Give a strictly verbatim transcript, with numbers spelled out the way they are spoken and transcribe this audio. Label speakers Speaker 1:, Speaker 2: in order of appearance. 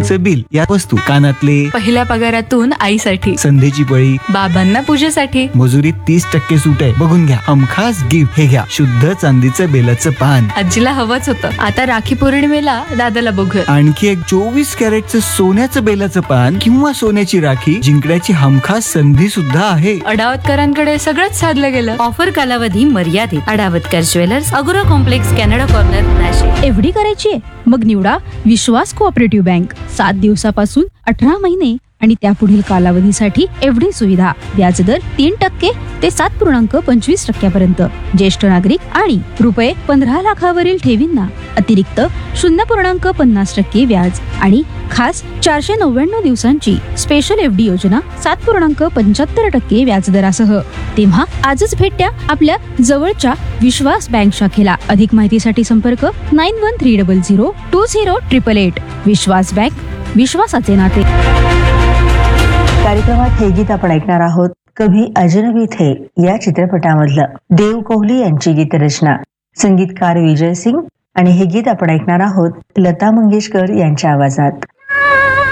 Speaker 1: लाईटचं बिल, या वस्तू, कानातले,
Speaker 2: पहिल्या पगारातून आईसाठी,
Speaker 1: संधीची पळी,
Speaker 2: बाबांना पूजेसाठी,
Speaker 1: मजुरीत तीस टक्के सूट आहे, बघून घ्या. हमखास गिफ्ट हे घ्या, शुद्ध चांदीचं बेलाचं पान.
Speaker 2: आजीला हवंच होतं. आता राखी पौर्णिमेला दादाला बघूया.
Speaker 1: आणखी एक चोवीस कॅरेटचं सोन्याचं बेलाचं पान किंवा सोन्याची राखी जिंकण्याची हमखास संधी सुद्धा आहे.
Speaker 2: अडावतकरांकडे सगळंच साधलं गेलं.
Speaker 3: ऑफर कालावधी मर्यादित. अडावतकर ज्वेलर्स, अगोरा कॉम्प्लेक्स, कॅनडा कॉर्नर, नाशिक.
Speaker 4: एवढी करायची आहे? मग निवडा विश्वास कोऑपरेटिव्ह बँक. सात दिवसापासून अठरा महिने आणि त्यापुढील कालावधीसाठी एवढी सुविधा. व्याजदर तीन टक्के ते सात पूर्णांक पंचवीस टक्क्यापर्यंत. ज्येष्ठ नागरिक आणि रुपये पंधरा लाखावरील ठेवींना अतिरिक्त शून्य पूर्णांक पन्नास टक्के व्याज आणि खास चारशे नव्याण्णव दिवसांची स्पेशल एफ डी योजना सात पूर्णांक पंच्याहत्तर टक्के व्याजदरासह. तेव्हा आजच भेट द्या आपल्या जवळच्या विश्वास बँक शाखेला. अधिक माहितीसाठी संपर्क nine one three double zero to zero triple eight. Vishwas bank, विश्वासाचे नाते.
Speaker 5: कार्यक्रमात हे गीत आपण ऐकणार आहोत कभी अजनबी थे या चित्रपटामधलं. देव कोहली यांची गीतरचना, संगीतकार विजय सिंग, आणि हे गीत आपण ऐकणार आहोत लता मंगेशकर यांच्या आवाजात.